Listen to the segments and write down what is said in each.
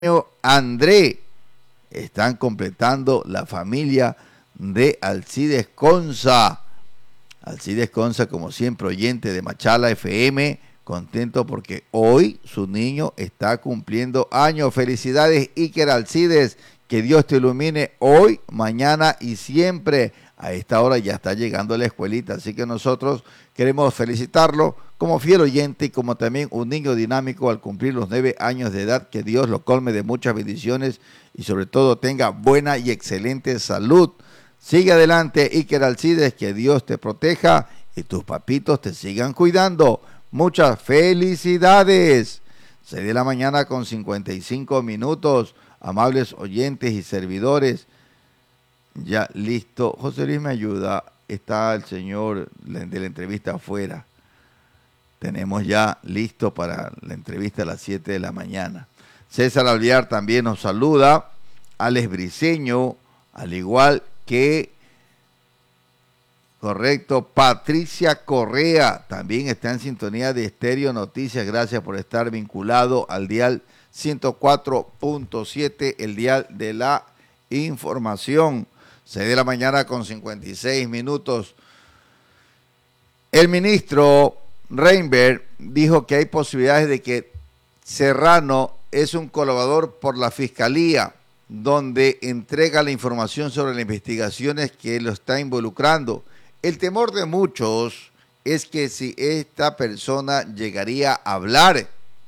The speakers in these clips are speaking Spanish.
André están completando la familia de Alcides Conza. Alcides Conza, como siempre, oyente de Machala FM, contento porque hoy su niño está cumpliendo años. Felicidades, Iker Alcides, que Dios te ilumine hoy, mañana y siempre. A esta hora ya está llegando a la escuelita, así que nosotros queremos felicitarlo como fiel oyente y como también un niño dinámico al cumplir los 9 años de edad. Que Dios lo colme de muchas bendiciones y sobre todo tenga buena y excelente salud. Sigue adelante, Iker Alcides, que Dios te proteja y tus papitos te sigan cuidando. Muchas felicidades. 6 de la mañana con 55 minutos, amables oyentes y servidores. Ya listo. José Luis me ayuda. Está el señor de la entrevista afuera. Tenemos ya listo para la entrevista a las 7 de la mañana. César Alvear también nos saluda. Alex Briceño, al igual que, correcto, Patricia Correa, también está en sintonía de Estéreo Noticias. Gracias por estar vinculado al dial 104.7, el dial de la información. 6 de la mañana con 56 minutos. El ministro Reinberg dijo que hay posibilidades de que Serrano es un colaborador por la Fiscalía, donde entrega la información sobre las investigaciones que lo está involucrando. El temor de muchos es que si esta persona llegaría a hablar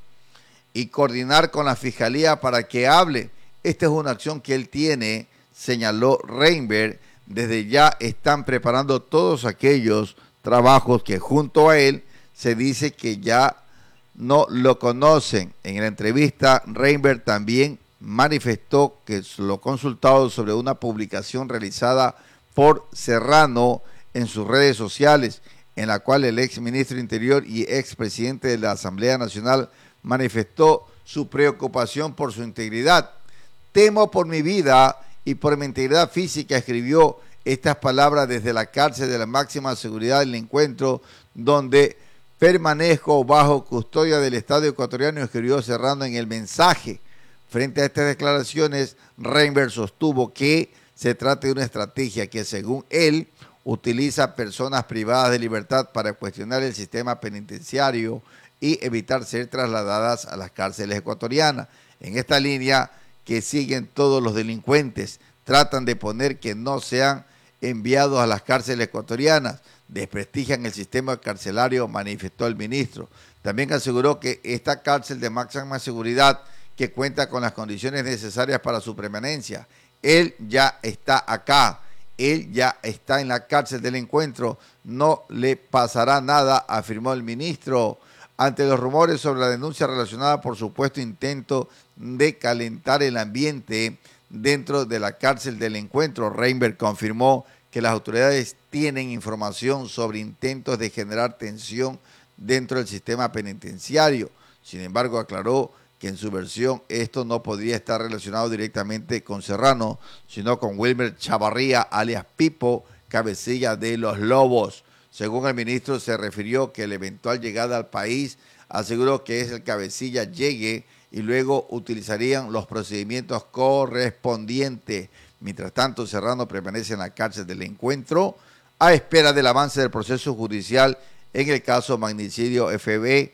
y coordinar con la Fiscalía para que hable, esta es una acción que él tiene, señaló Reinberg. Desde ya están preparando todos aquellos trabajos que junto a él se dice que ya no lo conocen. En la entrevista, Reinberg también manifestó que lo consultado sobre una publicación realizada por Serrano en sus redes sociales, en la cual el ex ministro del Interior y ex presidente de la Asamblea Nacional manifestó su preocupación por su integridad. Temo por mi vida y por mi integridad física, escribió estas palabras desde la cárcel de la máxima seguridad del encuentro, donde permanezco bajo custodia del Estado ecuatoriano, escribió Serrano en el mensaje. Frente a estas declaraciones, Reinberg sostuvo que se trata de una estrategia que, según él, utiliza personas privadas de libertad para cuestionar el sistema penitenciario y evitar ser trasladadas a las cárceles ecuatorianas. En esta línea que siguen todos los delincuentes, tratan de poner que no sean enviados a las cárceles ecuatorianas, desprestigian el sistema carcelario, manifestó el ministro. También aseguró que esta cárcel de máxima seguridad, que cuenta con las condiciones necesarias para su permanencia, él ya está acá, él ya está en la cárcel del encuentro, no le pasará nada, afirmó el ministro. Ante los rumores sobre la denuncia relacionada por supuesto intento de calentar el ambiente dentro de la cárcel del encuentro, Reinberg confirmó que las autoridades tienen información sobre intentos de generar tensión dentro del sistema penitenciario. Sin embargo, aclaró que en su versión esto no podría estar relacionado directamente con Serrano, sino con Wilmer Chavarría, alias Pipo, cabecilla de los Lobos. Según el ministro, se refirió que la eventual llegada al país, aseguró que es el cabecilla llegue y luego utilizarían los procedimientos correspondientes. Mientras tanto, Serrano permanece en la cárcel del encuentro a espera del avance del proceso judicial en el caso Magnicidio FB.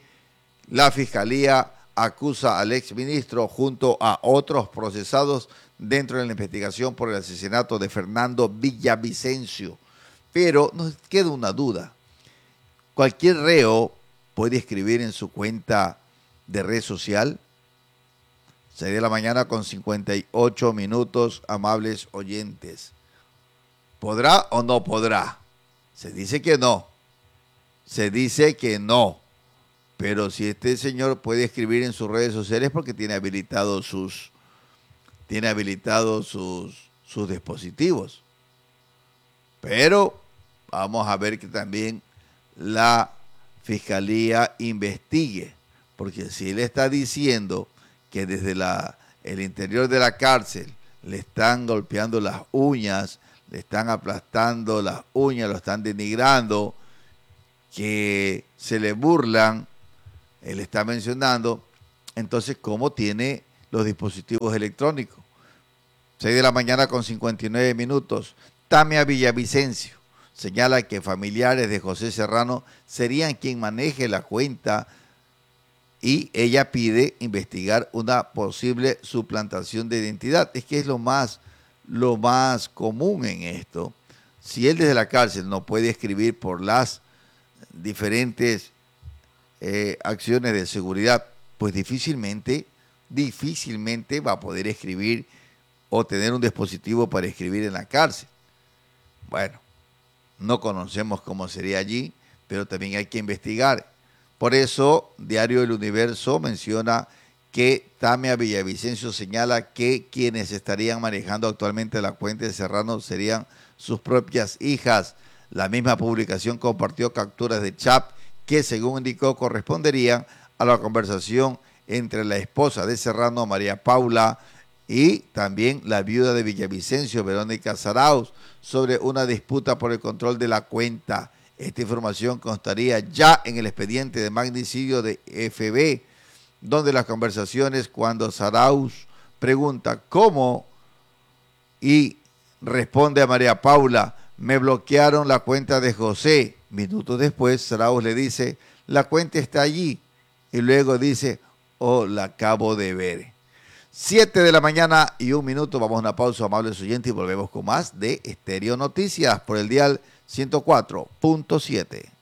La Fiscalía acusa al exministro junto a otros procesados dentro de la investigación por el asesinato de Fernando Villavicencio. Pero nos queda una duda. ¿Cualquier reo puede escribir en su cuenta de red social? 6 de la mañana con 58 minutos, amables oyentes. ¿Podrá o no podrá? Se dice que no. Se dice que no. Pero si este señor puede escribir en sus redes sociales porque tiene habilitados sus dispositivos. Pero vamos a ver que también la Fiscalía investigue, porque si él está diciendo que desde el interior de la cárcel le están golpeando las uñas, le están aplastando las uñas, lo están denigrando, que se le burlan, él está mencionando, entonces ¿cómo tiene los dispositivos electrónicos. 6 de la mañana con 59 minutos. Tamia Villavicencio señala que familiares de José Serrano serían quien maneje la cuenta y ella pide investigar una posible suplantación de identidad. Es que es lo más común en esto. Si él desde la cárcel no puede escribir por las diferentes acciones de seguridad, pues difícilmente va a poder escribir o tener un dispositivo para escribir en la cárcel. Bueno, no conocemos cómo sería allí, pero también hay que investigar. Por eso, Diario El Universo menciona que Tamia Villavicencio señala que quienes estarían manejando actualmente la cuenta de Serrano serían sus propias hijas. La misma publicación compartió capturas de chat que, según indicó, corresponderían a la conversación entre la esposa de Serrano, María Paula, y también la viuda de Villavicencio, Verónica Zarauz, sobre una disputa por el control de la cuenta. Esta información constaría ya en el expediente de magnicidio de FB, donde las conversaciones cuando Zarauz pregunta cómo y responde a María Paula, me bloquearon la cuenta de José. Minutos después, Zarauz le dice, la cuenta está allí. Y luego dice, oh, la acabo de ver. 7 de la mañana y 1 minuto. Vamos a una pausa, amables oyentes, y volvemos con más de Estéreo Noticias por el dial 104.7.